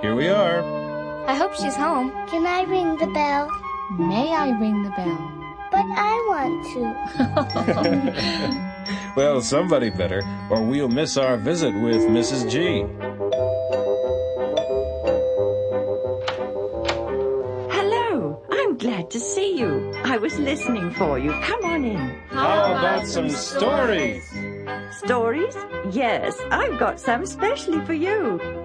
Here we are. I hope she's home. Can I ring the bell? May I ring the bell? But I want to. Well, somebody better, or we'll miss our visit with Mrs. G. Hello, I'm glad to see you. I was listening for you. Come on in. How about some stories? Stories? Yes, I've got some specially for you.